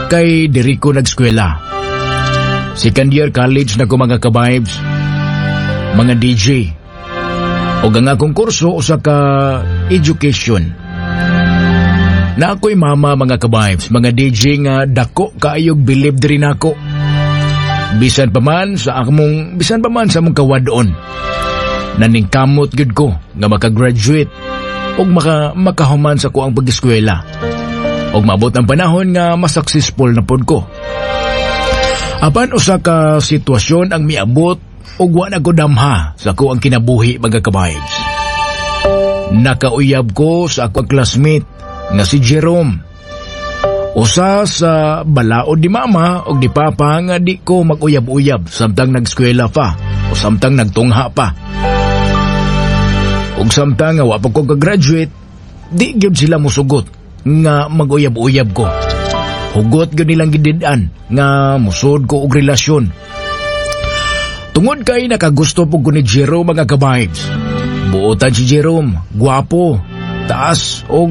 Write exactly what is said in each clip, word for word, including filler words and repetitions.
kay diri ko nagskwela. Second year college na ko mga ka-vibes, mga D J. O ang akong kurso usa ka education. Na ako'y mama mga ka-vibes, mga D J nga dako kaayog believe diri nako. Bisan pa man sa akong bisan pa man sa among kawadon. Naningkamot gid ko nga makagraduate ug maka makahuman sa kuang pag-eskwela. Og maabot ang panahon nga mas successful na pod ko. Apan usa ka sitwasyon ang miabot ug wa na ko damha sa kuang kinabuhi mga ka-vibes. Nakauyab ko sa akong classmate nga si Jerome. Usa sa balaod di mama o di papa nga di ko mag-uyab-uyab samtang nagskwela pa o samtang nagtungha pa. O samtang nga wa pa ko ka-graduate, di gyud sila musugot nga mag-uyab-uyab ko. Hugot gyud nilang gididan nga musod ko og relasyon. Tungod kay nakagusto po ko ni Jerome mga ka-vibes. Buotan si Jerome, guwapo, taas o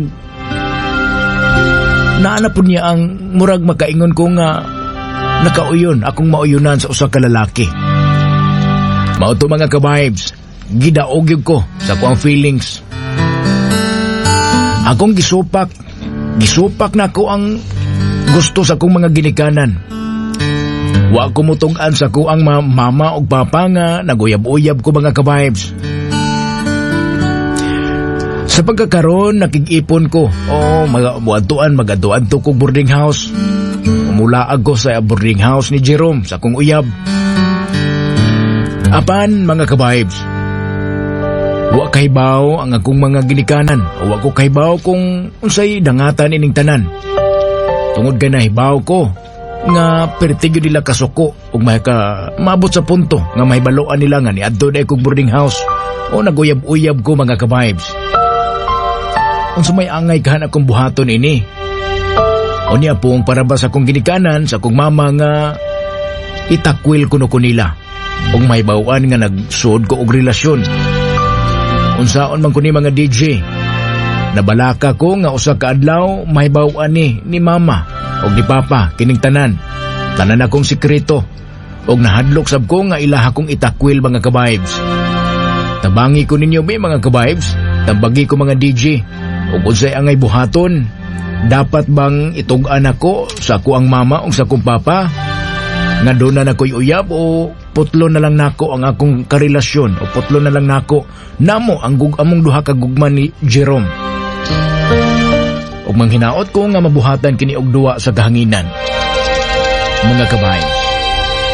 naana po niya ang murag makaingon ko nga nakauyon akong mauyunan sa usa ka lalaki. Mao to mga ka-vibes, gidaog yun ko sa kuang feelings. Akong gisupak, gisupak na ko ang gusto sa kong mga ginikanan. Wa ko mutugan sa kuang mama o papa nga naguyab-uyab ko mga ka-vibes. Sa pagkakaroon, nakig-ipon ko. Oo, mag-aduan, mag-aduan to kong boarding house. Umulaag ko sa boarding house ni Jerome sa kong uyab. Apan, mga ka-vibes, wa kahibaw ang akong mga ginikanan. O wa ko kahibaw kung unsay dangatan ining tanan. Tungod ka na hibaw ko nga pertigyo nila kasuko ug may ka maabot sa punto nga mahibaloan nila nga ni adto day kog boarding house o naguyab-uyab ko mga ka-vibes. Unsa may angay kahan akong buhaton ini? O niya pong parabas akong ginikanan sa akong mama nga itakwil kuno ko nila ug mahibawaan nga nagsuod ko og relasyon. Unsaon man kuni mga D J? Nabalaka ko nga usa ka adlaw mahibawaan ni ni mama og ni papa kining tanan. Tanan akong sikreto og nahadlok sab ko nga ilaha kong itakwil mga ka-vibes. Tabangi ko ninyo may mga ka-vibes, tabagi ko mga D J. Ug unsay angay buhaton? Dapat bang itug-an ako sa kuang mama o sa kong papa? Nga doon na nako'y uyab o putlo na lang nako ang akong karelasyon o putlo na lang nako namo ang gug among duha ka gugman ni Jerome. Ug manghinaot ko nga mabuhatan kini og duwa sa kahanginan. Mga kabayan.